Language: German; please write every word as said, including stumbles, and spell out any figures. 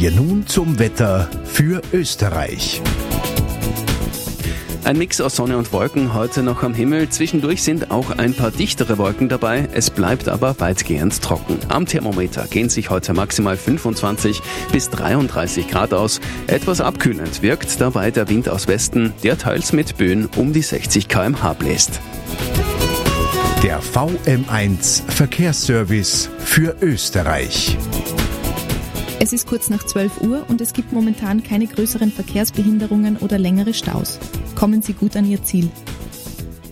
wir nun zum Wetter für Österreich. Ein Mix aus Sonne und Wolken heute noch am Himmel. Zwischendurch sind auch ein paar dichtere Wolken dabei. Es bleibt aber weitgehend trocken. Am Thermometer gehen sich heute maximal fünfundzwanzig bis dreiunddreißig Grad aus. Etwas abkühlend wirkt dabei der Wind aus Westen, der teils mit Böen um die sechzig Kilometer pro Stunde bläst. Der V M eins Verkehrsservice für Österreich. Es ist kurz nach zwölf Uhr und es gibt momentan keine größeren Verkehrsbehinderungen oder längere Staus. Kommen Sie gut an Ihr Ziel.